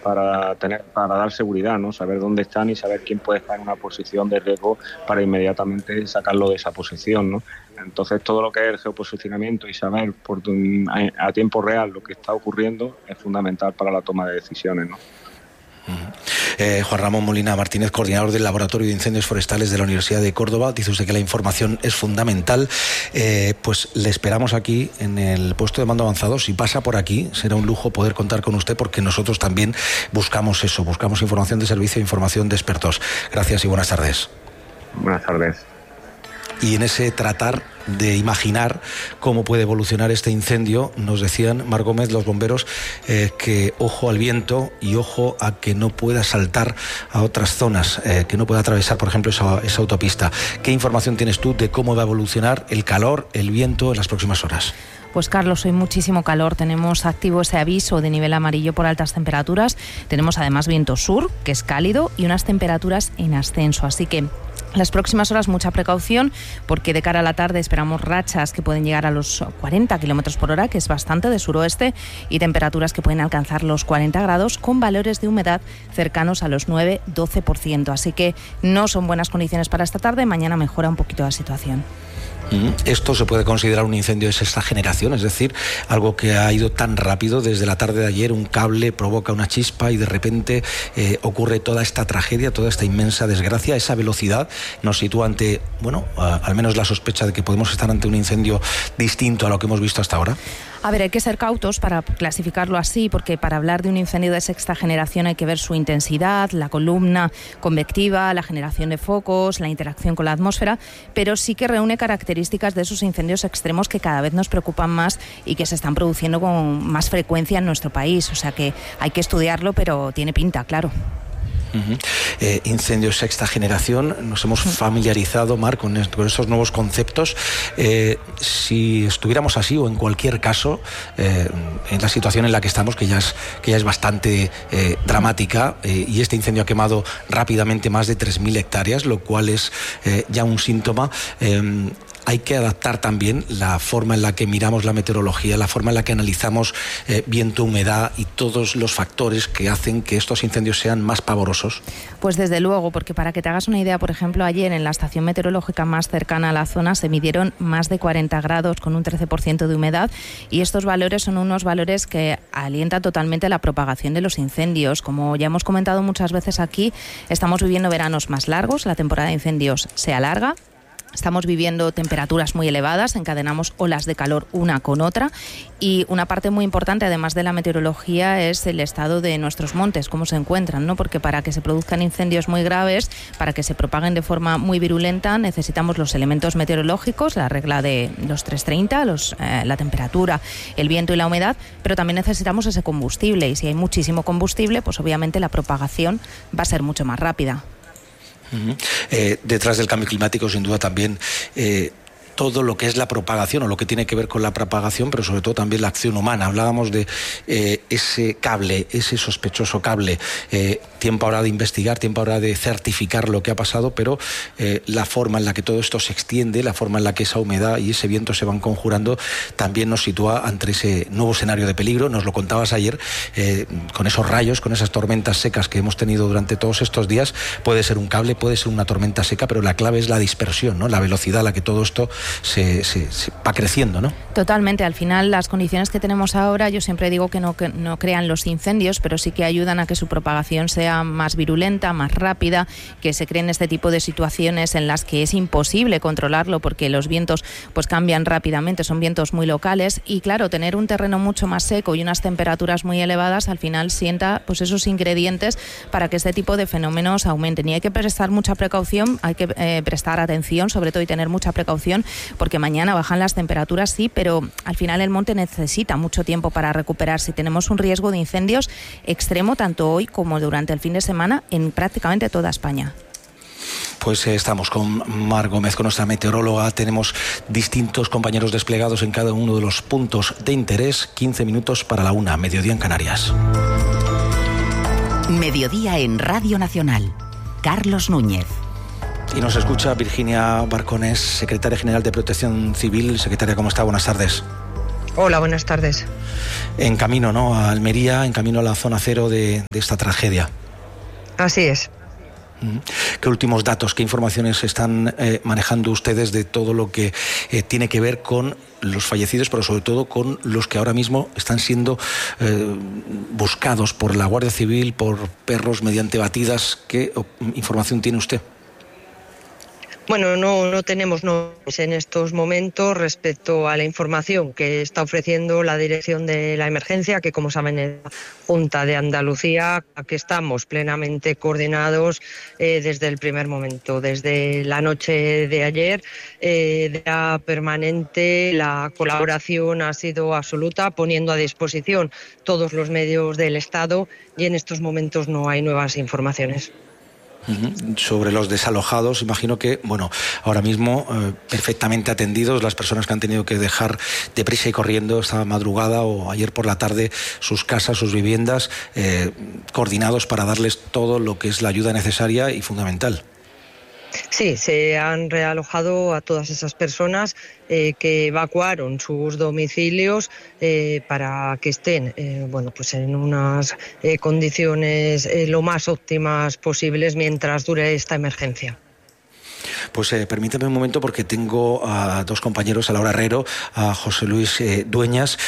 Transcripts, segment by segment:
para dar seguridad, ¿no? Saber dónde están y saber quién puede estar en una posición de riesgo para inmediatamente sacarlo de esa posición, ¿no? Entonces, todo lo que es el geoposicionamiento y saber a tiempo real lo que está ocurriendo es fundamental para la toma de decisiones, ¿no? Juan Ramón Molina Martínez, coordinador del Laboratorio de Incendios Forestales de la Universidad de Córdoba, dice usted que la información es fundamental. Pues le esperamos aquí en el puesto de mando avanzado. Si pasa por aquí, será un lujo poder contar con usted, porque nosotros también buscamos eso, buscamos información de servicio e información de expertos. Gracias y buenas tardes. Buenas tardes. Y en ese tratar de imaginar cómo puede evolucionar este incendio, nos decían, Mar Gómez, los bomberos, que ojo al viento y ojo a que no pueda saltar a otras zonas, que no pueda atravesar, por ejemplo, esa autopista. ¿Qué información tienes tú de cómo va a evolucionar el calor, el viento en las próximas horas? Pues Carlos, hoy muchísimo calor. Tenemos activo ese aviso de nivel amarillo por altas temperaturas. Tenemos además viento sur, que es cálido, y unas temperaturas en ascenso. Así que las próximas horas mucha precaución, porque de cara a la tarde esperamos rachas que pueden llegar a los 40 km por hora, que es bastante, de suroeste, y temperaturas que pueden alcanzar los 40 grados con valores de humedad cercanos a los 9-12%. Así que no son buenas condiciones para esta tarde. Mañana mejora un poquito la situación. Esto se puede considerar un incendio de sexta generación, es decir, algo que ha ido tan rápido. Desde la tarde de ayer un cable provoca una chispa y de repente ocurre toda esta tragedia, toda esta inmensa desgracia. Esa velocidad nos sitúa ante, al menos la sospecha de que podemos estar ante un incendio distinto a lo que hemos visto hasta ahora. A ver, hay que ser cautos para clasificarlo así, porque para hablar de un incendio de sexta generación hay que ver su intensidad, la columna convectiva, la generación de focos, la interacción con la atmósfera, pero sí que reúne características de esos incendios extremos que cada vez nos preocupan más y que se están produciendo con más frecuencia en nuestro país. O sea que hay que estudiarlo, pero tiene pinta, claro. Incendios sexta generación, nos hemos familiarizado, Mar, con estos nuevos conceptos. Si estuviéramos así, o en cualquier caso, en la situación en la que estamos, que ya es bastante dramática, y este incendio ha quemado rápidamente más de 3.000 hectáreas, lo cual es ya un síntoma. Hay que adaptar también la forma en la que miramos la meteorología, la forma en la que analizamos viento, humedad y todos los factores que hacen que estos incendios sean más pavorosos. Pues desde luego, porque para que te hagas una idea, por ejemplo, ayer en la estación meteorológica más cercana a la zona se midieron más de 40 grados con un 13% de humedad, y estos valores son unos valores que alientan totalmente la propagación de los incendios. Como ya hemos comentado muchas veces aquí, estamos viviendo veranos más largos, la temporada de incendios se alarga. Estamos viviendo temperaturas muy elevadas, encadenamos olas de calor una con otra, y una parte muy importante, además de la meteorología, es el estado de nuestros montes, cómo se encuentran, ¿no? Porque para que se produzcan incendios muy graves, para que se propaguen de forma muy virulenta, necesitamos los elementos meteorológicos, la regla de los 330, la temperatura, el viento y la humedad, pero también necesitamos ese combustible, y si hay muchísimo combustible, pues obviamente la propagación va a ser mucho más rápida. Detrás del cambio climático, sin duda, también todo lo que es la propagación, o lo que tiene que ver con la propagación, pero sobre todo también la acción humana. Hablábamos de ese cable, ese sospechoso cable. Tiempo ahora de investigar, tiempo ahora de certificar lo que ha pasado, pero la forma en la que todo esto se extiende, la forma en la que esa humedad y ese viento se van conjurando, también nos sitúa ante ese nuevo escenario de peligro. Nos lo contabas ayer, con esos rayos, con esas tormentas secas que hemos tenido durante todos estos días. Puede ser un cable, puede ser una tormenta seca, pero la clave es la dispersión, ¿no? La velocidad a la que todo esto se va creciendo, ¿no? Totalmente. Al final, las condiciones que tenemos ahora, yo siempre digo que no crean los incendios, pero sí que ayudan a que su propagación sea más virulenta, más rápida, que se creen este tipo de situaciones en las que es imposible controlarlo, porque los vientos pues cambian rápidamente, son vientos muy locales, y claro, tener un terreno mucho más seco y unas temperaturas muy elevadas al final sienta pues esos ingredientes para que este tipo de fenómenos aumenten, y hay que prestar mucha precaución, hay que prestar atención sobre todo, y tener mucha precaución, porque mañana bajan las temperaturas, sí, pero al final el monte necesita mucho tiempo para recuperarse. Tenemos un riesgo de incendios extremo tanto hoy como durante el fin de semana en prácticamente toda España. Pues estamos con Mar Gómez, con nuestra meteoróloga. Tenemos distintos compañeros desplegados en cada uno de los puntos de interés. 15 minutos para la 1, mediodía en Canarias. Mediodía en Radio Nacional. Carlos Núñez. Y nos escucha Virginia Barcones, secretaria general de Protección Civil. Secretaria, ¿cómo está? Buenas tardes. Hola, buenas tardes. En camino, ¿no?, a Almería, en camino a la zona cero de esta tragedia. Así es. ¿Qué últimos datos, qué informaciones están manejando ustedes de todo lo que tiene que ver con los fallecidos, pero sobre todo con los que ahora mismo están siendo buscados por la Guardia Civil, por perros mediante batidas? ¿Qué información tiene usted? Bueno, no tenemos nombres en estos momentos respecto a la información que está ofreciendo la Dirección de la Emergencia, que como saben es la Junta de Andalucía, a que estamos plenamente coordinados desde el primer momento. Desde la noche de ayer, de la permanente, la colaboración ha sido absoluta, poniendo a disposición todos los medios del Estado, y en estos momentos no hay nuevas informaciones. Sobre los desalojados, imagino que, bueno, ahora mismo perfectamente atendidos las personas que han tenido que dejar deprisa y corriendo esta madrugada o ayer por la tarde sus casas, sus viviendas, coordinados para darles todo lo que es la ayuda necesaria y fundamental. Sí, se han realojado a todas esas personas que evacuaron sus domicilios para que estén pues en unas condiciones lo más óptimas posibles mientras dure esta emergencia. Pues permítame un momento, porque tengo a dos compañeros, a Laura Herrero, a José Luis Dueñas,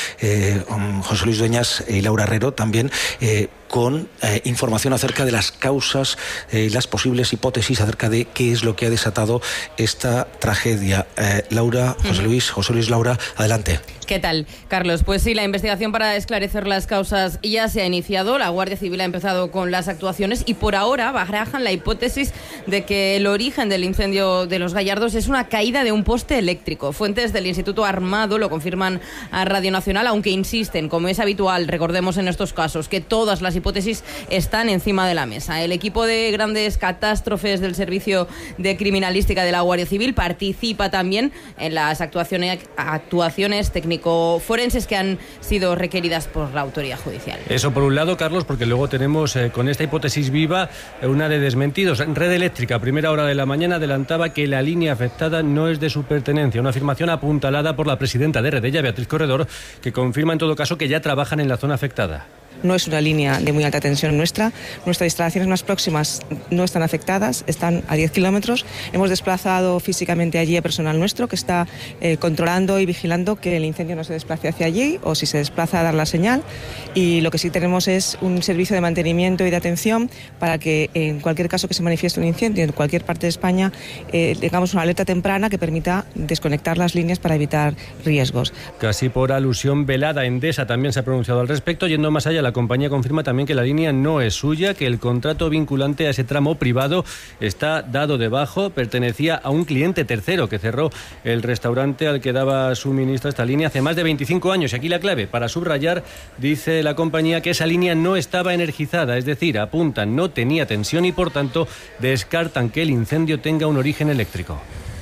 y Laura Herrero también, con información acerca de las causas y las posibles hipótesis acerca de qué es lo que ha desatado esta tragedia. Laura, José Luis, Laura, adelante. ¿Qué tal, Carlos? Pues sí, la investigación para esclarecer las causas ya se ha iniciado. La Guardia Civil ha empezado con las actuaciones y por ahora barajan la hipótesis de que el origen del incendio de Los Gallardos es una caída de un poste eléctrico. Fuentes del Instituto Armado lo confirman a Radio Nacional, aunque insisten, como es habitual, recordemos en estos casos, que todas las hipótesis están encima de la mesa. El equipo de grandes catástrofes del Servicio de Criminalística de la Guardia Civil participa también en las actuaciones técnico-forenses que han sido requeridas por la autoridad judicial. Eso por un lado, Carlos, porque luego tenemos con esta hipótesis viva una de desmentidos. Red Eléctrica, a primera hora de la mañana, adelantaba que la línea afectada no es de su pertenencia. Una afirmación apuntalada por la presidenta de Redella, Beatriz Corredor, que confirma en todo caso que ya trabajan en la zona afectada. No es una línea de muy alta tensión nuestra. Nuestras instalaciones más próximas no están afectadas, están a 10 kilómetros. Hemos desplazado físicamente allí a personal nuestro que está controlando y vigilando que el incendio no se desplace hacia allí, o si se desplaza a dar la señal. Y lo que sí tenemos es un servicio de mantenimiento y de atención para que en cualquier caso que se manifieste un incendio en cualquier parte de España tengamos una alerta temprana que permita desconectar las líneas para evitar riesgos. Casi por alusión velada, Endesa también se ha pronunciado al respecto. Yendo más allá, la compañía confirma también que la línea no es suya, que el contrato vinculante a ese tramo privado está dado de bajo, pertenecía a un cliente tercero que cerró el restaurante al que daba suministro a esta línea hace más de 25 años. Y aquí la clave, para subrayar, dice la compañía que esa línea no estaba energizada, es decir, apuntan, no tenía tensión y por tanto descartan que el incendio tenga un origen eléctrico.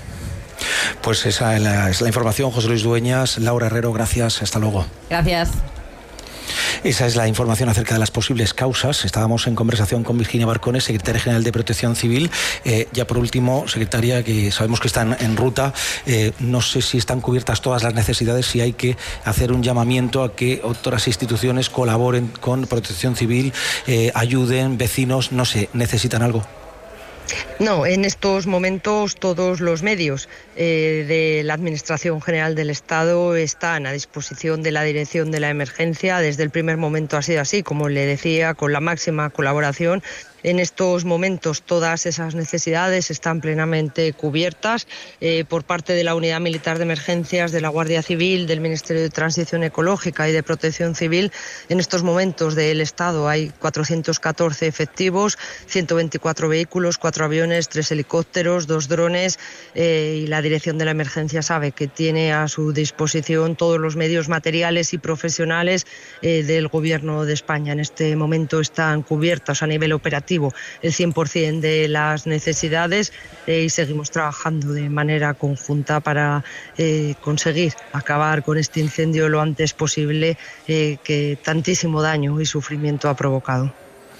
Pues esa es la información. José Luis Dueñas, Laura Herrero, gracias, hasta luego. Gracias. Esa es la información acerca de las posibles causas. Estábamos en conversación con Virginia Barcones, secretaria general de Protección Civil. Ya por último, secretaria, que sabemos que están en ruta, no sé si están cubiertas todas las necesidades, si hay que hacer un llamamiento a que otras instituciones colaboren con Protección Civil, ayuden, vecinos, no sé, ¿necesitan algo? No, en estos momentos todos los medios de la Administración General del Estado están a disposición de la Dirección de la Emergencia. Desde el primer momento ha sido así, como le decía, con la máxima colaboración. En estos momentos todas esas necesidades están plenamente cubiertas por parte de la Unidad Militar de Emergencias, de la Guardia Civil, del Ministerio de Transición Ecológica y de Protección Civil. En estos momentos del Estado hay 414 efectivos, 124 vehículos, 4 aviones, 3 helicópteros, 2 drones y la Dirección de la Emergencia sabe que tiene a su disposición todos los medios materiales y profesionales del Gobierno de España. En este momento están cubiertos a nivel operativo el 100% de las necesidades y seguimos trabajando de manera conjunta para conseguir acabar con este incendio lo antes posible que tantísimo daño y sufrimiento ha provocado.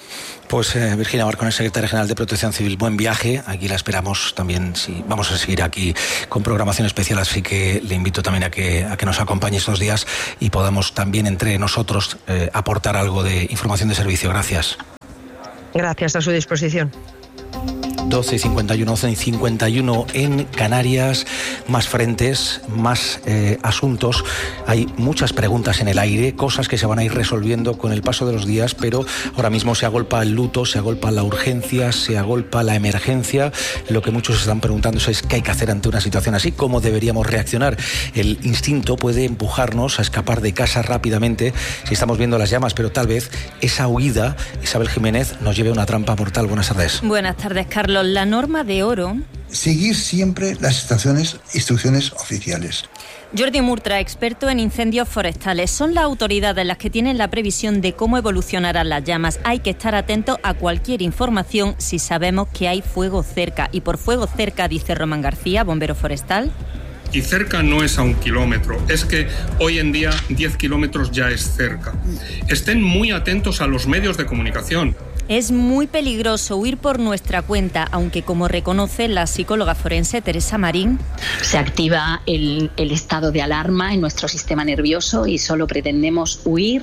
Pues Virginia Barconés, secretaria general de Protección Civil, buen viaje. Aquí la esperamos también. Sí, vamos a seguir aquí con programación especial, así que le invito también a que nos acompañe estos días y podamos también entre nosotros aportar algo de información de servicio. Gracias. Gracias, a su disposición. 12:51, 11:51 en Canarias. Más frentes, más asuntos. Hay muchas preguntas en el aire, cosas que se van a ir resolviendo con el paso de los días, pero ahora mismo se agolpa el luto, se agolpa la urgencia, se agolpa la emergencia. Lo que muchos están preguntando es qué hay que hacer ante una situación así, cómo deberíamos reaccionar. El instinto puede empujarnos a escapar de casa rápidamente si estamos viendo las llamas, pero tal vez esa huida, Isabel Jiménez, nos lleve a una trampa mortal. Buenas tardes. Buenas tardes, Carlos. La norma de oro... Seguir siempre las instrucciones oficiales. Jordi Murtra, experto en incendios forestales. Son las autoridades las que tienen la previsión de cómo evolucionarán las llamas. Hay que estar atentos a cualquier información si sabemos que hay fuego cerca. Y por fuego cerca, dice Román García, bombero forestal. Y cerca no es a 1 kilómetro, es que hoy en día 10 kilómetros ya es cerca. Estén muy atentos a los medios de comunicación. Es muy peligroso huir por nuestra cuenta, aunque como reconoce la psicóloga forense Teresa Marín. Se activa el estado de alarma en nuestro sistema nervioso y solo pretendemos huir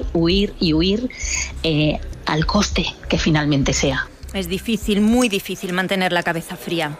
al coste que finalmente sea. Es difícil, muy difícil mantener la cabeza fría.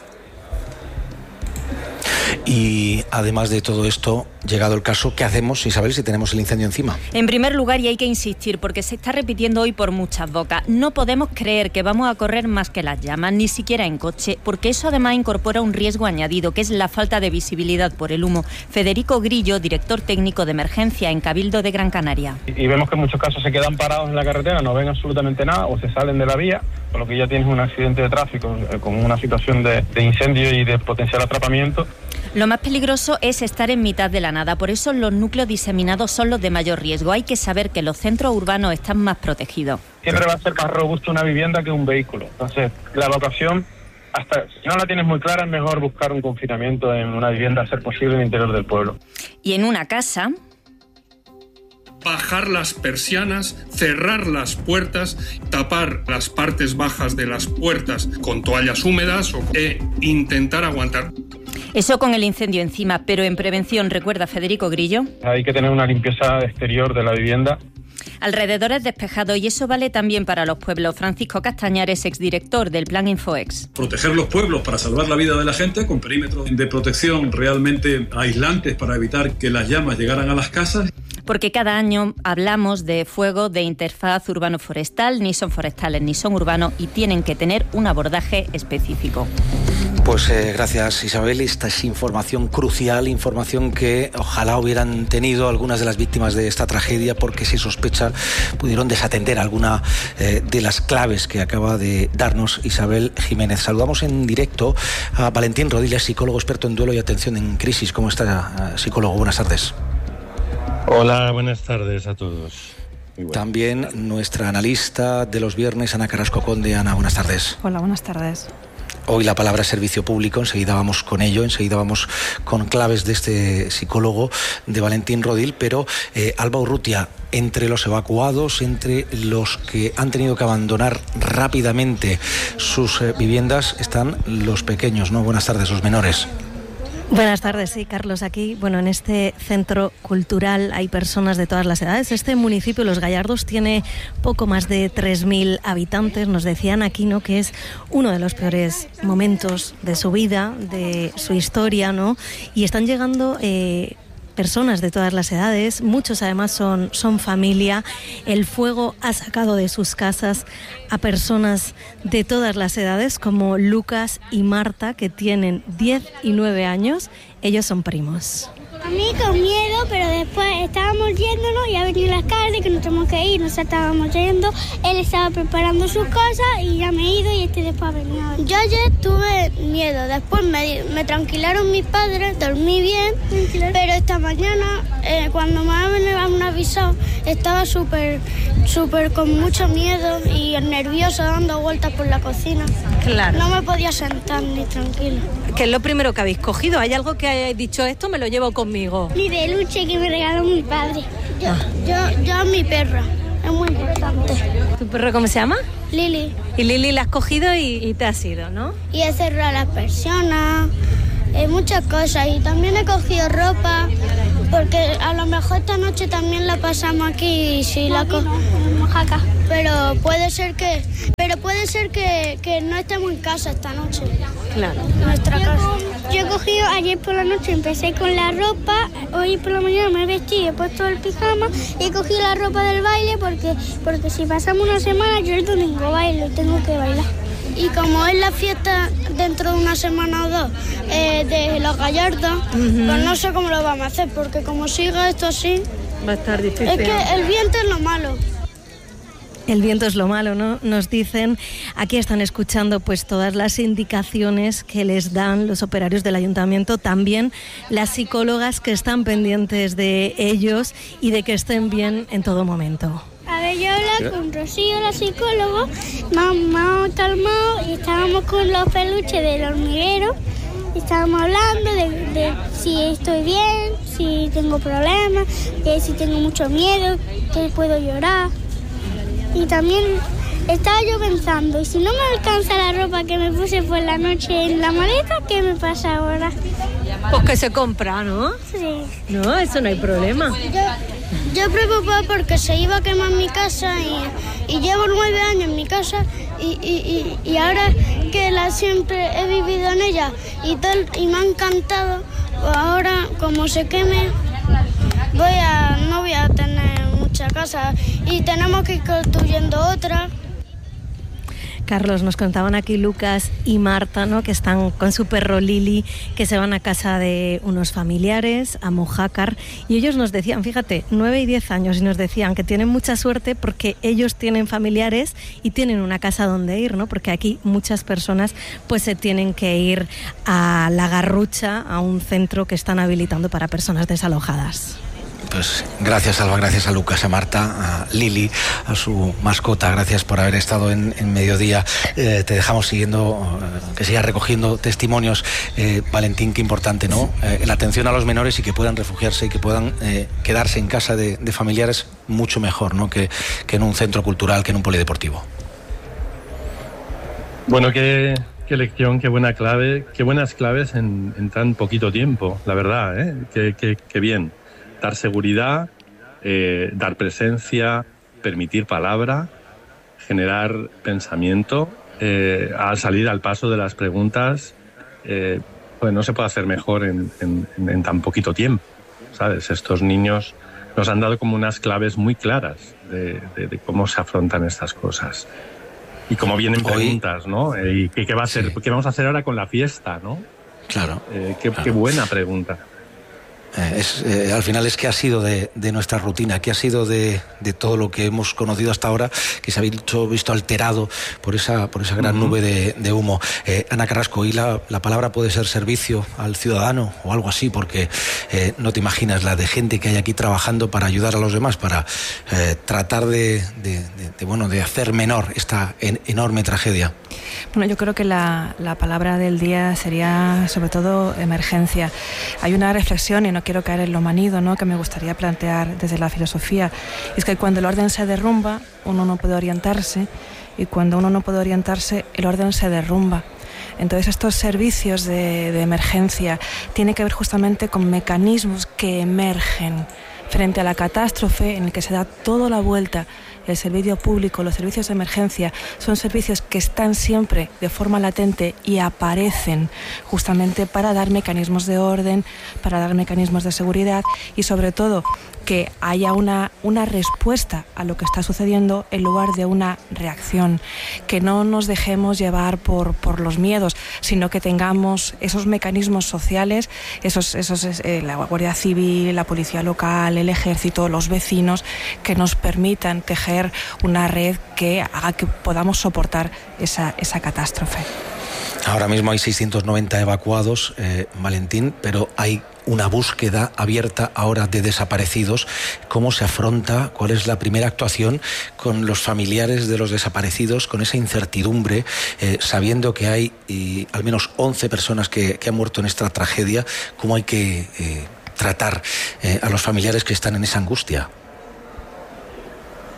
Y además de todo esto, llegado el caso, ¿qué hacemos, Isabel, si tenemos el incendio encima? En primer lugar, y hay que insistir, porque se está repitiendo hoy por muchas bocas, no podemos creer que vamos a correr más que las llamas, ni siquiera en coche, porque eso además incorpora un riesgo añadido, que es la falta de visibilidad por el humo. Federico Grillo, director técnico de emergencia en Cabildo de Gran Canaria. Y vemos que en muchos casos se quedan parados en la carretera, no ven absolutamente nada o se salen de la vía, con lo que ya tienes un accidente de tráfico con una situación de incendio y de potencial atrapamiento. Lo más peligroso es estar en mitad de la nada, por eso los núcleos diseminados son los de mayor riesgo. Hay que saber que los centros urbanos están más protegidos. Siempre va a ser más robusto una vivienda que un vehículo. Entonces, la evacuación, hasta si no la tienes muy clara, es mejor buscar un confinamiento en una vivienda, a ser posible, en el interior del pueblo. Y en una casa... Bajar las persianas, cerrar las puertas, tapar las partes bajas de las puertas con toallas húmedas e intentar aguantar. Eso con el incendio encima, pero en prevención, recuerda Federico Grillo. Hay que tener una limpieza exterior de la vivienda. Alrededor es despejado y eso vale también para los pueblos. Francisco Castañares, exdirector del Plan Infoex. Proteger los pueblos para salvar la vida de la gente con perímetros de protección realmente aislantes para evitar que las llamas llegaran a las casas. Porque cada año hablamos de fuego de interfaz urbano-forestal, ni son forestales ni son urbanos y tienen que tener un abordaje específico. Pues gracias, Isabel. Esta es información crucial, información que ojalá hubieran tenido algunas de las víctimas de esta tragedia, porque se sospecha pudieron desatender alguna de las claves que acaba de darnos Isabel Jiménez. Saludamos en directo a Valentín Rodilla, psicólogo experto en duelo y atención en crisis. ¿Cómo está, psicólogo? Buenas tardes. Hola, buenas tardes a todos. También nuestra analista de los viernes, Ana Carrasco Conde. Ana, buenas tardes. Hola, buenas tardes. Hoy la palabra servicio público, enseguida vamos con ello, enseguida vamos con claves de este psicólogo, de Valentín Rodil, pero Alba Urrutia, entre los evacuados, entre los que han tenido que abandonar rápidamente sus viviendas, están los pequeños, ¿no? Buenas tardes, los menores. Buenas tardes, sí, Carlos. Aquí, en este centro cultural hay personas de todas las edades. Este municipio, Los Gallardos, tiene poco más de 3.000 habitantes. Nos decían aquí, ¿no?, que es uno de los peores momentos de su vida, de su historia, ¿no? Y están llegando personas de todas las edades, muchos además son familia. El fuego ha sacado de sus casas a personas de todas las edades, como Lucas y Marta, que tienen 10 y 9 años. Ellos son primos. A mí con miedo, pero después estábamos yéndonos y ha venido la alcalde que nos tenemos que ir, nos estábamos yendo, él estaba preparando sus cosas y ya me he ido y después ha venido. Yo ayer tuve miedo, después me tranquilaron mis padres, dormí bien, pero esta mañana cuando me han avisado estaba súper con mucho miedo y nervioso dando vueltas por la cocina. Claro. No me podía sentar ni tranquila. ¿Qué es lo primero que habéis cogido? ¿Hay algo que hayáis dicho, esto me lo llevo conmigo? Mi peluche que me regaló mi padre. Yo a mi perra. es muy importante. ¿Tu perro cómo se llama? Lili. Y Lili la has cogido y te has ido, ¿no? Y he cerrado a las personas, muchas cosas. Y también he cogido ropa, porque a lo mejor esta noche también la pasamos aquí y si la Mojaca. Pero puede ser que no estemos en casa esta noche. Claro. Nuestra casa. Yo he cogido ayer por la noche, empecé con la ropa, hoy por la mañana me he vestido, he puesto el pijama y he cogido la ropa del baile porque si pasamos una semana yo el domingo bailo y tengo que bailar. Y como es la fiesta dentro de una semana o dos de los Gallardos, pues no sé cómo lo vamos a hacer, porque como siga esto así, va a estar difícil. Es que el viento es lo malo. El viento es lo malo, ¿no? Nos dicen, aquí están escuchando pues todas las indicaciones que les dan los operarios del ayuntamiento, también las psicólogas que están pendientes de ellos y de que estén bien en todo momento. A ver, yo hablé con Rocío, la psicóloga, me ha calmado y estábamos con los peluches del hormiguero. Estábamos hablando de si estoy bien, si tengo problemas, si tengo mucho miedo, que puedo llorar. Y también estaba yo pensando, y si no me alcanza la ropa que me puse por la noche en la maleta, ¿qué me pasa ahora? Pues que se compra, ¿no? Sí. No, eso no hay problema. Yo preocupada porque se iba a quemar mi casa y llevo 9 años en mi casa y ahora que siempre he vivido en ella y me ha encantado, pues ahora como se queme no voy a tener mucha casa y tenemos que ir construyendo otra. Carlos, nos contaban aquí Lucas y Marta, ¿no?, que están con su perro Lili, que se van a casa de unos familiares, a Mojácar, y ellos nos decían, fíjate, 9 y 10 años, y nos decían que tienen mucha suerte porque ellos tienen familiares y tienen una casa donde ir, ¿no?, porque aquí muchas personas pues se tienen que ir a La Garrucha, a un centro que están habilitando para personas desalojadas. Pues gracias, Alba, gracias a Lucas, a Marta, a Lili, a su mascota, gracias por haber estado en Mediodía. Te dejamos siguiendo, que sigas recogiendo testimonios. Valentín, qué importante, ¿no? La atención a los menores y que puedan refugiarse y que puedan quedarse en casa de familiares mucho mejor, ¿no?, que en un centro cultural, que en un polideportivo. Bueno, qué lección, qué buena clave, qué buenas claves en tan poquito tiempo, la verdad, ¿eh? Qué bien. Dar seguridad, dar presencia, permitir palabra, generar pensamiento, al salir al paso de las preguntas, pues no se puede hacer mejor en tan poquito tiempo, ¿sabes? Estos niños nos han dado como unas claves muy claras de cómo se afrontan estas cosas. Y cómo vienen preguntas, ¿no? ¿Y qué va a ser? Sí. ¿Qué vamos a hacer ahora con la fiesta, no? Claro. Qué buena pregunta. Al final es qué ha sido de nuestra rutina, qué ha sido de todo lo que hemos conocido hasta ahora, que se ha visto alterado por esa gran nube de humo. Ana Carrasco, hoy la palabra puede ser servicio al ciudadano o algo así, porque no te imaginas la de gente que hay aquí trabajando para ayudar a los demás, para tratar de hacer menor esta enorme tragedia. Bueno, yo creo que la palabra del día sería sobre todo emergencia. Hay una reflexión, y no quiero caer en lo manido, ¿no?, que me gustaría plantear desde la filosofía. Es que cuando el orden se derrumba, uno no puede orientarse, y cuando uno no puede orientarse, el orden se derrumba. Entonces estos servicios de emergencia tienen que ver justamente con mecanismos que emergen frente a la catástrofe, en el que se da toda la vuelta. El servicio público, los servicios de emergencia, son servicios que están siempre de forma latente y aparecen justamente para dar mecanismos de orden, para dar mecanismos de seguridad y sobre todo que haya una respuesta a lo que está sucediendo en lugar de una reacción, que no nos dejemos llevar por los miedos, sino que tengamos esos mecanismos sociales, la Guardia Civil, la Policía Local, el Ejército, los vecinos, que nos permitan tejer una red que haga que podamos soportar esa catástrofe. Ahora mismo hay 690 evacuados, Valentín, pero hay una búsqueda abierta ahora de desaparecidos. ¿Cómo se afronta? ¿Cuál es la primera actuación con los familiares de los desaparecidos, con esa incertidumbre, sabiendo que hay al menos 11 personas que han muerto en esta tragedia? ¿Cómo hay que tratar a los familiares que están en esa angustia?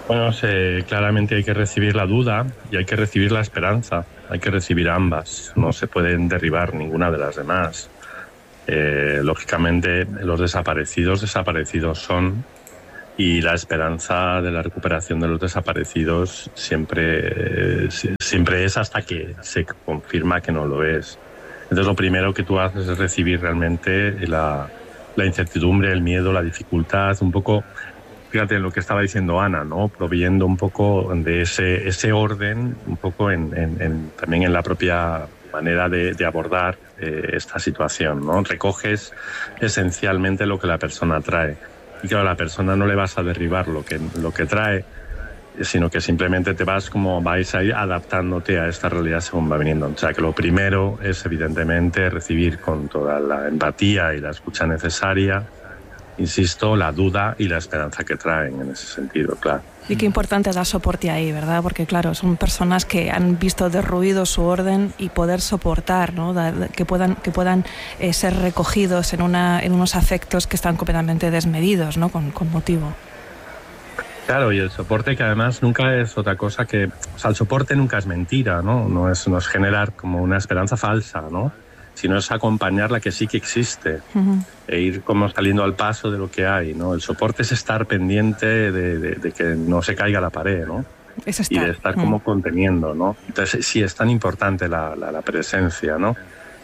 Bueno, claramente hay que recibir la duda y hay que recibir la esperanza. Hay que recibir ambas. No se pueden derribar ninguna de las demás. Lógicamente, los desaparecidos son, y la esperanza de la recuperación de los desaparecidos siempre es hasta que se confirma que no lo es. Entonces, lo primero que tú haces es recibir realmente la incertidumbre, el miedo, la dificultad, un poco. Fíjate en lo que estaba diciendo Ana, ¿no? Proviendo un poco de ese orden, un poco también en la propia manera de abordar esta situación, ¿no? Recoges esencialmente lo que la persona trae. Y claro, a la persona no le vas a derribar lo que trae, sino que simplemente vais a ir adaptándote a esta realidad según va viniendo. O sea, que lo primero es, evidentemente, recibir con toda la empatía y la escucha necesaria, insisto, la duda y la esperanza que traen en ese sentido, claro. Y qué importante es dar soporte ahí, ¿verdad? Porque, claro, son personas que han visto derruido su orden y poder soportar, ¿no? Que puedan ser recogidos en unos afectos que están completamente desmedidos, ¿no? Con motivo. Claro, y el soporte, que además nunca es otra cosa que... O sea, el soporte nunca es mentira, ¿no? No es generar como una esperanza falsa, ¿no? Sino es acompañar la que sí que existe, e ir como saliendo al paso de lo que hay, ¿no? El soporte es estar pendiente de que no se caiga la pared, ¿no? Y de estar como conteniendo, ¿no? Entonces sí, es tan importante la presencia, ¿no?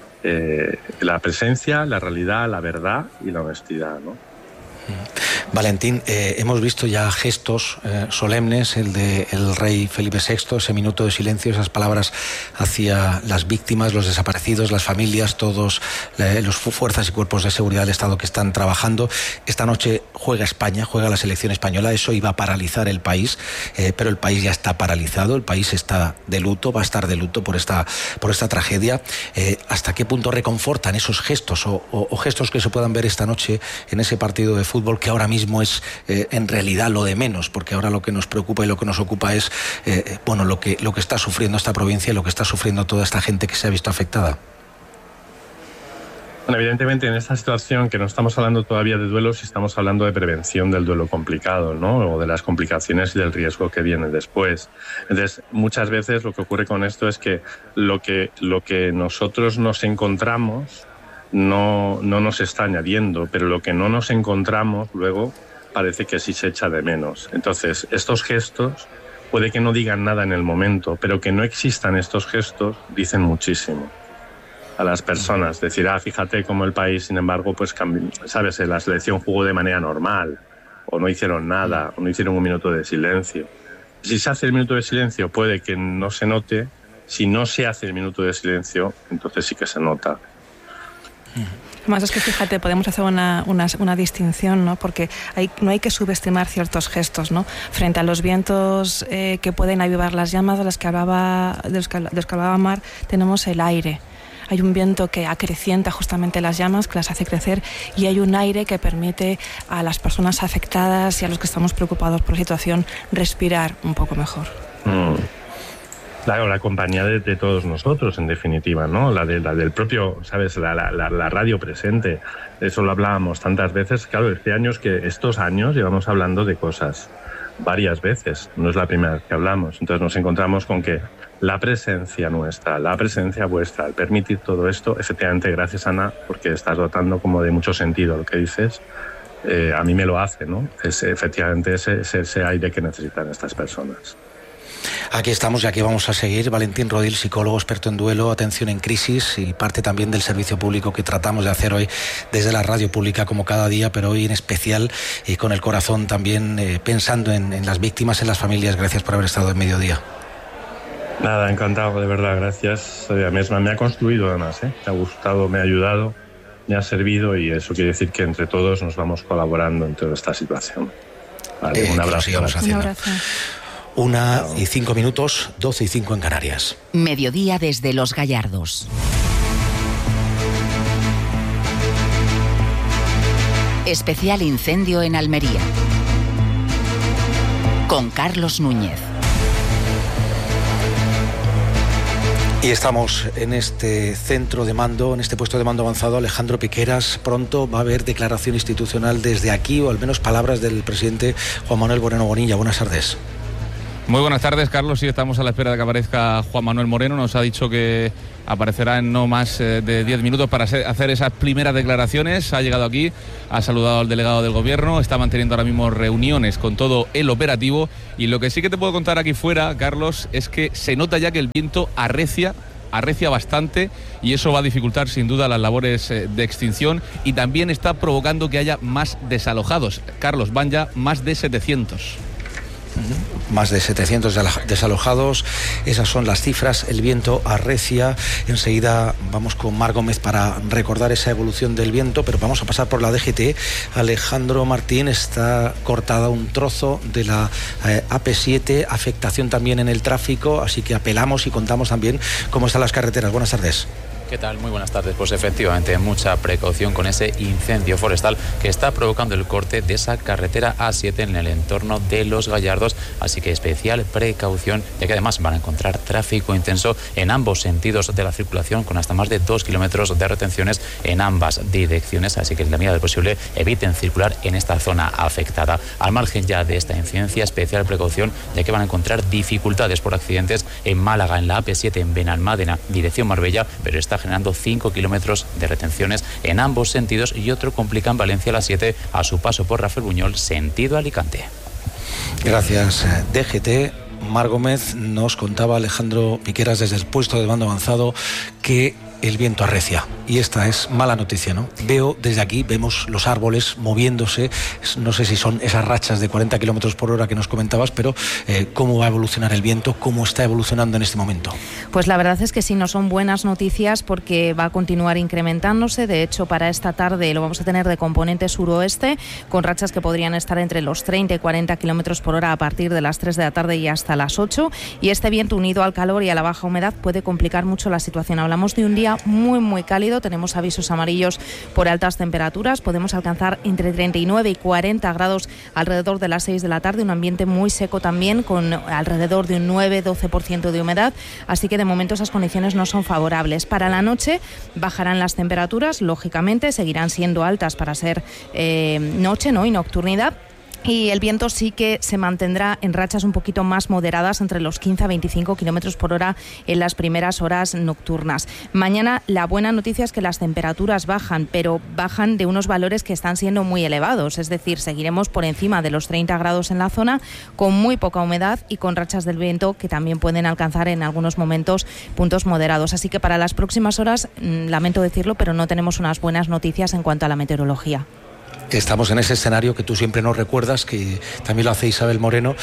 La presencia, la realidad, la verdad y la honestidad, ¿no? Valentín, hemos visto ya gestos solemnes, el del rey Felipe VI, ese minuto de silencio, esas palabras hacia las víctimas, los desaparecidos, las familias, todos los fuerzas y cuerpos de seguridad del Estado que están trabajando. Esta noche juega España, juega la selección española. Eso iba a paralizar el país, pero el país ya está paralizado, el país está de luto, va a estar de luto por esta tragedia. ¿Hasta qué punto reconfortan esos gestos o gestos que se puedan ver esta noche en ese partido de fútbol, que ahora mismo es en realidad lo de menos, porque ahora lo que nos preocupa y lo que nos ocupa es lo que está sufriendo esta provincia y lo que está sufriendo toda esta gente que se ha visto afectada? Bueno, evidentemente en esta situación que no estamos hablando todavía de duelos, estamos hablando de prevención del duelo complicado, ¿no? O de las complicaciones y del riesgo que viene después. Entonces, muchas veces lo que ocurre con esto es que lo que nosotros nos encontramos no nos está añadiendo, pero lo que no nos encontramos luego parece que sí se echa de menos. Entonces, estos gestos puede que no digan nada en el momento, pero que no existan estos gestos dicen muchísimo a las personas. Decir, fíjate cómo el país, sin embargo, pues sabes, la selección jugó de manera normal, o no hicieron nada, o no hicieron un minuto de silencio. Si se hace el minuto de silencio puede que no se note. Si no se hace el minuto de silencio, entonces sí que se nota. Además es que, fíjate, podemos hacer una distinción, ¿no? Porque no hay que subestimar ciertos gestos, ¿no? Frente a los vientos que pueden avivar las llamas de los que hablaba Mar, tenemos el aire. Hay un viento que acrecienta justamente las llamas, que las hace crecer, y hay un aire que permite a las personas afectadas y a los que estamos preocupados por la situación respirar un poco mejor. Claro, la compañía de todos nosotros, en definitiva, ¿no? La del propio, ¿sabes? La radio presente. Eso lo hablábamos tantas veces. Claro, estos años llevamos hablando de cosas varias veces. No es la primera vez que hablamos. Entonces nos encontramos con que la presencia nuestra, la presencia vuestra, al permitir todo esto, efectivamente, gracias, Ana, porque estás dotando como de mucho sentido lo que dices, a mí me lo hace, ¿no? Es efectivamente ese aire que necesitan estas personas. Aquí estamos y aquí vamos a seguir. Valentín Rodil, psicólogo, experto en duelo, atención en crisis y parte también del servicio público que tratamos de hacer hoy desde la radio pública como cada día, pero hoy en especial y con el corazón también pensando en las víctimas, en las familias. Gracias por haber estado en Mediodía. Nada, encantado, de verdad, gracias. Me ha construido además, me ha gustado, me ha ayudado, me ha servido, y eso quiere decir que entre todos nos vamos colaborando en toda esta situación. Vale, un abrazo. Un abrazo. 1:05, 12:05 en Canarias. Mediodía desde Los Gallardos. Especial incendio en Almería. Con Carlos Núñez. Y estamos en este centro de mando, en este puesto de mando avanzado. Alejandro Piqueras, pronto va a haber declaración institucional desde aquí, o al menos palabras del presidente Juan Manuel Moreno Bonilla. Buenas tardes. Muy buenas tardes, Carlos. Sí, estamos a la espera de que aparezca Juan Manuel Moreno. Nos ha dicho que aparecerá en no más de 10 minutos para hacer esas primeras declaraciones. Ha llegado aquí, ha saludado al delegado del gobierno, está manteniendo ahora mismo reuniones con todo el operativo. Y lo que sí que te puedo contar aquí fuera, Carlos, es que se nota ya que el viento arrecia bastante, y eso va a dificultar sin duda las labores de extinción, y también está provocando que haya más desalojados. Carlos, van ya más de 700. Más de 700 desalojados, esas son las cifras. El viento arrecia. Enseguida vamos con Mar Gómez para recordar esa evolución del viento, pero vamos a pasar por la DGT. Alejandro Martín, está cortada un trozo de la AP7, afectación también en el tráfico, así que apelamos y contamos también cómo están las carreteras. Buenas tardes. ¿Qué tal? Muy buenas tardes. Pues efectivamente, mucha precaución con ese incendio forestal que está provocando el corte de esa carretera A7 en el entorno de Los Gallardos, así que especial precaución, ya que además van a encontrar tráfico intenso en ambos sentidos de la circulación, con hasta más de 2 kilómetros de retenciones en ambas direcciones, así que en la medida de posible eviten circular en esta zona afectada. Al margen ya de esta incidencia, especial precaución, ya que van a encontrar dificultades por accidentes en Málaga, en la AP7 en Benalmádena, dirección Marbella, pero está generando 5 kilómetros de retenciones en ambos sentidos, y otro complica en Valencia a las 7 a su paso por Rafelbuñol, sentido Alicante. Gracias, DGT. Mar Gómez, nos contaba Alejandro Piqueras desde el puesto de mando avanzado que el viento arrecia, y esta es mala noticia, ¿no? Veo desde aquí, vemos los árboles moviéndose, no sé si son esas rachas de 40 kilómetros por hora que nos comentabas, pero ¿cómo va a evolucionar el viento? ¿Cómo está evolucionando en este momento? Pues la verdad es que sí, no son buenas noticias, porque va a continuar incrementándose. De hecho, para esta tarde lo vamos a tener de componente suroeste, con rachas que podrían estar entre los 30 y 40 kilómetros por hora a partir de las 3 de la tarde y hasta las 8, y este viento, unido al calor y a la baja humedad, puede complicar mucho la situación. Hablamos de un día muy cálido, tenemos avisos amarillos por altas temperaturas, podemos alcanzar entre 39 y 40 grados alrededor de las 6 de la tarde, un ambiente muy seco también, con alrededor de un 9-12% de humedad, así que de momento esas condiciones no son favorables. Para la noche bajarán las temperaturas, lógicamente seguirán siendo altas para ser noche, ¿no?, y nocturnidad. Y el viento sí que se mantendrá en rachas un poquito más moderadas, entre los 15 a 25 kilómetros por hora en las primeras horas nocturnas. Mañana la buena noticia es que las temperaturas bajan, pero bajan de unos valores que están siendo muy elevados. Es decir, seguiremos por encima de los 30 grados en la zona, con muy poca humedad y con rachas del viento que también pueden alcanzar en algunos momentos puntos moderados. Así que para las próximas horas, lamento decirlo, pero no tenemos unas buenas noticias en cuanto a la meteorología. Estamos en ese escenario que tú siempre nos recuerdas, que también lo hace Isabel Moreno,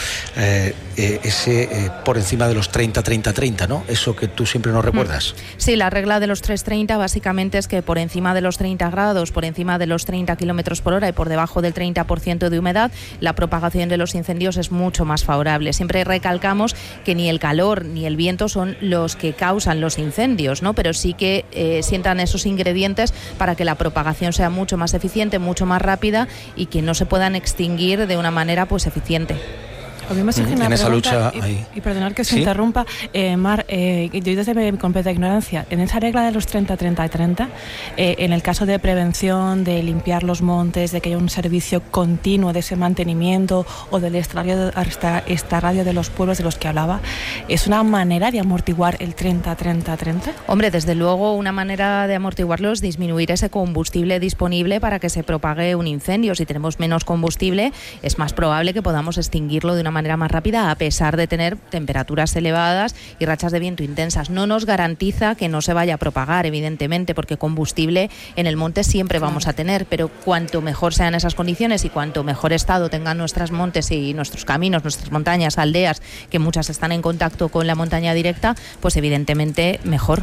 por encima de los 30-30-30, ¿no? Eso que tú siempre nos recuerdas. Sí, la regla de los 3.30 básicamente es que por encima de los 30 grados, por encima de los 30 kilómetros por hora y por debajo del 30% de humedad, la propagación de los incendios es mucho más favorable. Siempre recalcamos que ni el calor ni el viento son los que causan los incendios, ¿no? Pero sí que sientan esos ingredientes para que la propagación sea mucho más eficiente, mucho más rápida, y que no se puedan extinguir de una manera pues eficiente. En esa lucha y perdonar que se interrumpa, Mar, yo desde mi completa ignorancia, en esa regla de los 30-30-30, en el caso de prevención, de limpiar los montes, de que haya un servicio continuo de ese mantenimiento o del extrarradio de los pueblos de los que hablaba, ¿es una manera de amortiguar el 30-30-30? Hombre, desde luego una manera de amortiguarlo es disminuir ese combustible disponible para que se propague un incendio. Si tenemos menos combustible, es más probable que podamos extinguirlo de una manera más rápida, a pesar de tener temperaturas elevadas y rachas de viento intensas. No nos garantiza que no se vaya a propagar, evidentemente, porque combustible en el monte siempre vamos a tener, pero cuanto mejor sean esas condiciones y cuanto mejor estado tengan nuestros montes y nuestros caminos, nuestras montañas, aldeas, que muchas están en contacto con la montaña directa, pues evidentemente mejor.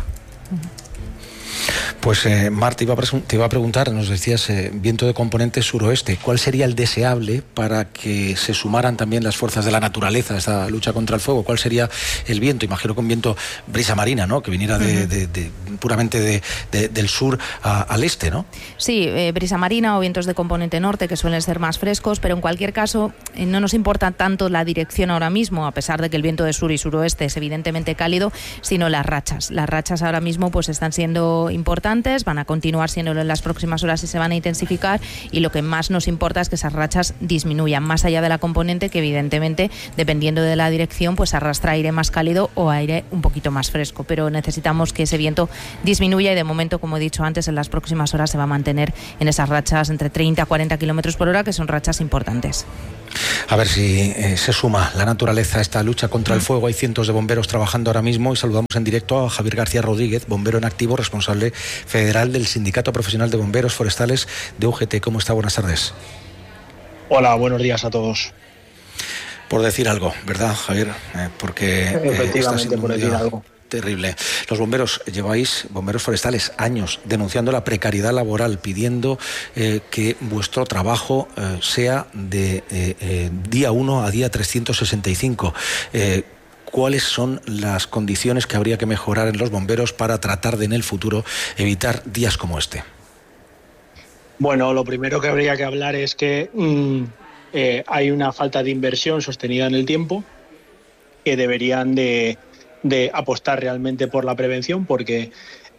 Pues Mar, te iba a preguntar, nos decías viento de componente suroeste, ¿cuál sería el deseable para que se sumaran también las fuerzas de la naturaleza a esta lucha contra el fuego? ¿Cuál sería el viento? Imagino que un viento brisa marina, ¿no?, que viniera puramente del sur al este, ¿no? Sí, brisa marina o vientos de componente norte, que suelen ser más frescos, pero en cualquier caso no nos importa tanto la dirección ahora mismo, a pesar de que el viento de sur y suroeste es evidentemente cálido, sino las rachas. Las rachas ahora mismo pues están siendo importantes. importantes, van a continuar siéndolo en las próximas horas y se van a intensificar, y lo que más nos importa es que esas rachas disminuyan, más allá de la componente que evidentemente, dependiendo de la dirección, pues arrastra aire más cálido o aire un poquito más fresco, pero necesitamos que ese viento disminuya y de momento, como he dicho antes, en las próximas horas se va a mantener en esas rachas entre 30 a 40 kilómetros por hora, que son rachas importantes. A ver si se suma la naturaleza a esta lucha contra el fuego. Hay cientos de bomberos trabajando ahora mismo y saludamos en directo a Javier García Rodríguez, bombero en activo, responsable federal del Sindicato Profesional de Bomberos Forestales de UGT. ¿Cómo está? Buenas tardes. Hola, buenos días a todos. Por decir algo, ¿verdad, Javier? Porque efectivamente, por decir algo. Terrible. Los bomberos, bomberos forestales, años denunciando la precariedad laboral, pidiendo que vuestro trabajo sea de día 1 a día 365. ¿Cuáles son las condiciones que habría que mejorar en los bomberos para tratar de en el futuro evitar días como este? Bueno, lo primero que habría que hablar es que hay una falta de inversión sostenida en el tiempo, que deberían de apostar realmente por la prevención, porque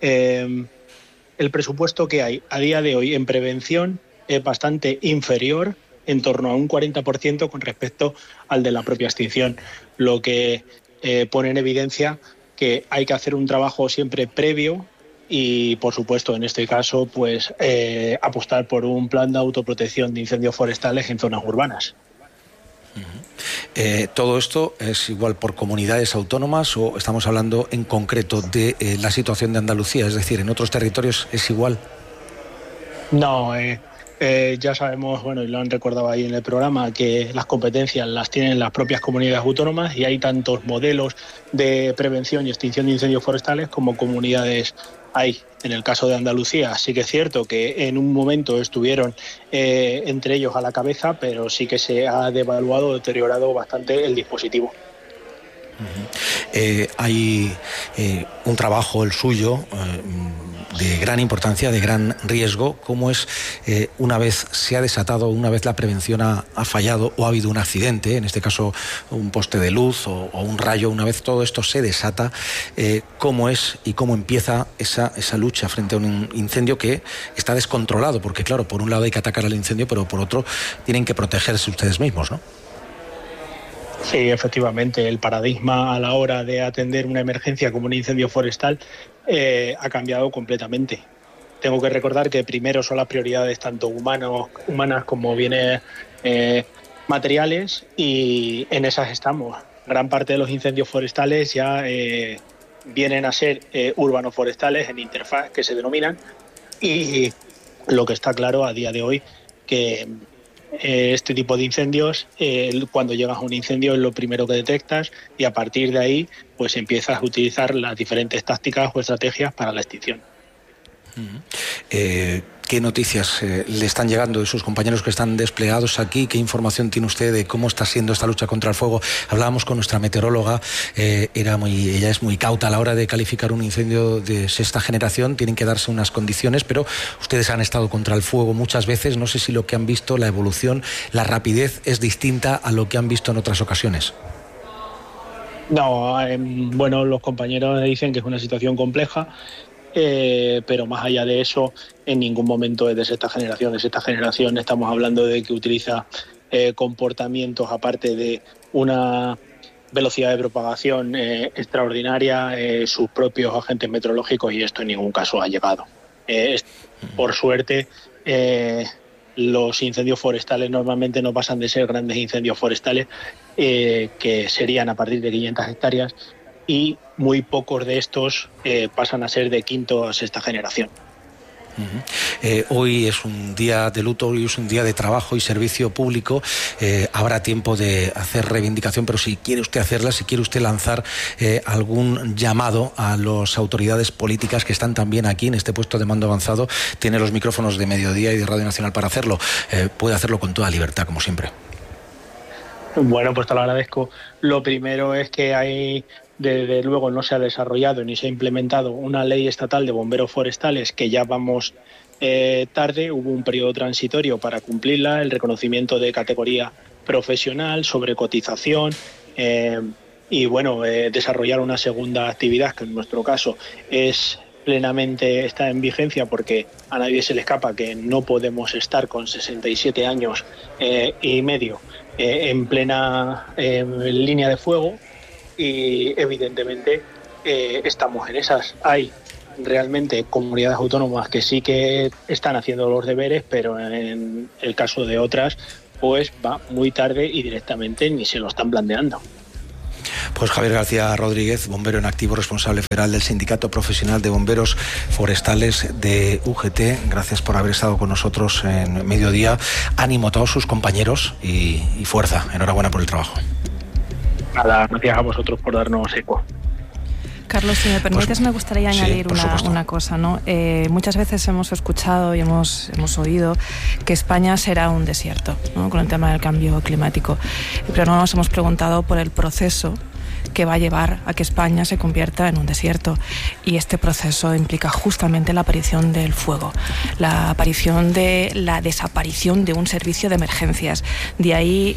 el presupuesto que hay a día de hoy en prevención es bastante inferior, en torno a un 40% con respecto al de la propia extinción, lo que pone en evidencia que hay que hacer un trabajo siempre previo y, por supuesto, en este caso, pues apostar por un plan de autoprotección de incendios forestales en zonas urbanas. ¿Todo esto es igual por comunidades autónomas o estamos hablando en concreto de la situación de Andalucía? Es decir, ¿en otros territorios es igual? No, ya sabemos, bueno, y lo han recordado ahí en el programa, que las competencias las tienen las propias comunidades autónomas y hay tantos modelos de prevención y extinción de incendios forestales como comunidades hay. En el caso de Andalucía sí que es cierto que en un momento estuvieron entre ellos a la cabeza, pero sí que se ha devaluado, deteriorado bastante el dispositivo. Hay un trabajo, el suyo, de gran importancia, de gran riesgo, como es una vez se ha desatado, una vez la prevención ha fallado o ha habido un accidente, en este caso un poste de luz o un rayo, una vez todo esto se desata, cómo es y cómo empieza esa lucha frente a un incendio que está descontrolado, porque claro, por un lado hay que atacar al incendio, pero por otro tienen que protegerse ustedes mismos, ¿no? Sí, efectivamente, el paradigma a la hora de atender una emergencia como un incendio forestal ha cambiado completamente. Tengo que recordar que primero son las prioridades tanto humanas como bienes materiales, y en esas estamos. Gran parte de los incendios forestales ya vienen a ser urbanos forestales en interfaz, que se denominan, y lo que está claro a día de hoy que este tipo de incendios, cuando llegas a un incendio es lo primero que detectas y a partir de ahí pues empiezas a utilizar las diferentes tácticas o estrategias para la extinción. ¿Qué noticias le están llegando de sus compañeros que están desplegados aquí? ¿Qué información tiene usted de cómo está siendo esta lucha contra el fuego? Hablábamos con nuestra meteoróloga, ella es muy cauta a la hora de calificar un incendio de sexta generación, tienen que darse unas condiciones, pero ustedes han estado contra el fuego muchas veces, no sé si lo que han visto, la evolución, la rapidez es distinta a lo que han visto en otras ocasiones. No, bueno, los compañeros dicen que es una situación compleja, pero más allá de eso, en ningún momento es de sexta generación. De sexta generación estamos hablando de que utiliza comportamientos, aparte de una velocidad de propagación extraordinaria, sus propios agentes meteorológicos, y esto en ningún caso ha llegado. Por suerte, los incendios forestales normalmente no pasan de ser grandes incendios forestales, que serían a partir de 500 hectáreas, y muy pocos de estos pasan a ser de quinto a sexta generación. Hoy es un día de luto, hoy es un día de trabajo y servicio público. Habrá tiempo de hacer reivindicación, pero si quiere usted hacerla, si quiere usted lanzar algún llamado a las autoridades políticas que están también aquí en este puesto de mando avanzado, tiene los micrófonos de Mediodía y de Radio Nacional para hacerlo. Puede hacerlo con toda libertad, como siempre. Bueno, pues te lo agradezco. Lo primero es que desde luego no se ha desarrollado ni se ha implementado una ley estatal de bomberos forestales, que ya vamos tarde. Hubo un periodo transitorio para cumplirla, el reconocimiento de categoría profesional, sobre cotización y bueno, desarrollar una segunda actividad, que en nuestro caso es plenamente está en vigencia, porque a nadie se le escapa que no podemos estar con 67 años y medio en plena línea de fuego, y evidentemente estamos en esas. Hay realmente comunidades autónomas que sí que están haciendo los deberes, pero en el caso de otras pues va muy tarde y directamente ni se lo están planteando. Pues Javier García Rodríguez, bombero en activo, responsable federal del Sindicato Profesional de Bomberos Forestales de UGT, gracias por haber estado con nosotros en Mediodía. Ánimo a todos sus compañeros y fuerza. Enhorabuena por el trabajo. Nada, gracias a vosotros por darnos eco. Carlos, si me permites, me gustaría añadir una cosa, ¿no? Muchas veces hemos escuchado y hemos oído que España será un desierto, ¿no?, con el tema del cambio climático, pero no nos hemos preguntado por el proceso que va a llevar a que España se convierta en un desierto, y este proceso implica justamente la aparición del fuego, la aparición de la desaparición de un servicio de emergencias. De ahí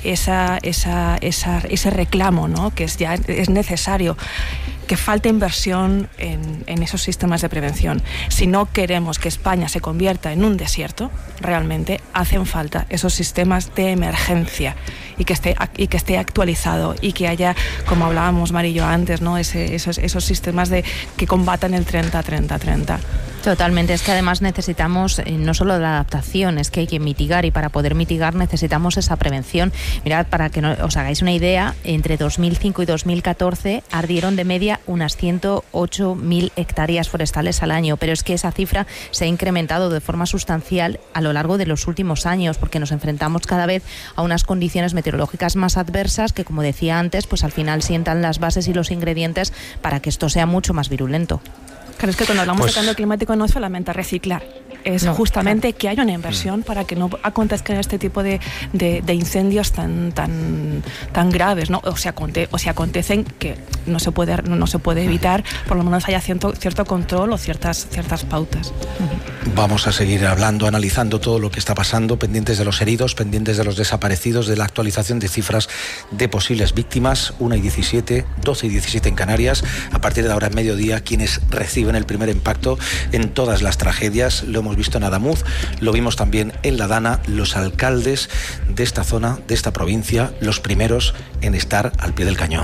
ese reclamo, ¿no?, que es necesario que falte inversión en esos sistemas de prevención. Si no queremos que España se convierta en un desierto, realmente hacen falta esos sistemas de emergencia y que esté actualizado, y que haya, como hablábamos Mari y yo antes, ¿no?, esos sistemas que combatan el 30-30-30. Totalmente, es que además necesitamos no solo la adaptación, es que hay que mitigar, y para poder mitigar necesitamos esa prevención. Mirad, para que os hagáis una idea, entre 2005 y 2014 ardieron de media unas 108.000 hectáreas forestales al año, pero es que esa cifra se ha incrementado de forma sustancial a lo largo de los últimos años, porque nos enfrentamos cada vez a unas condiciones meteorológicas más adversas que, como decía antes, pues al final sientan las bases y los ingredientes para que esto sea mucho más virulento. Claro, es que cuando hablamos de cambio climático no es solamente reciclar, es justamente que haya una inversión para que no acontezcan este tipo de incendios tan graves, ¿no? O si acontecen, que no se puede evitar, por lo menos haya cierto control o ciertas pautas. Vamos a seguir hablando, analizando todo lo que está pasando, pendientes de los heridos, pendientes de los desaparecidos, de la actualización de cifras de posibles víctimas. 1:17, 12:17 en Canarias. A partir de ahora, en mediodía, quienes reciben el primer impacto en todas las tragedias. Lo hemos visto en Adamuz, lo vimos también en La Dana. Los alcaldes de esta zona, de esta provincia, los primeros en estar al pie del cañón.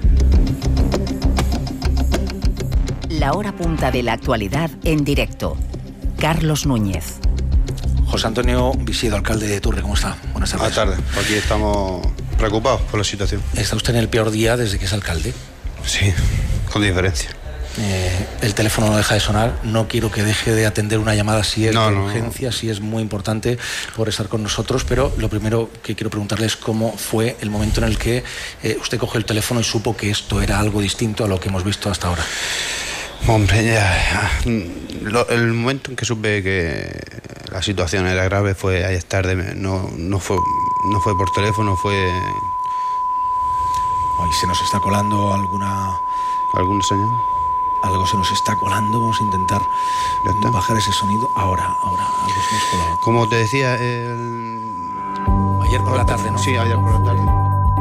La hora punta de la actualidad en directo. Carlos Núñez. José Antonio Visiedo, alcalde de Turre, ¿cómo está? Buenas tardes. Buenas tardes. Aquí estamos preocupados por la situación. ¿Está usted en el peor día desde que es alcalde? Sí, con diferencia. El teléfono no deja de sonar. No quiero que deje de atender una llamada si es de urgencia, si es muy importante, por estar con nosotros, pero lo primero que quiero preguntarle es cómo fue el momento en el que usted cogió el teléfono y supo que esto era algo distinto a lo que hemos visto hasta ahora. Hombre, el momento en que supe que la situación era grave fue ayer tarde. No fue por teléfono, fue... Hoy se nos está colando alguna señal. Algo se nos está colando, vamos a intentar bajar ese sonido. Ahora, algo se nos colado. Como te decía, ayer por la tarde, ¿no? Sí, ayer por la tarde.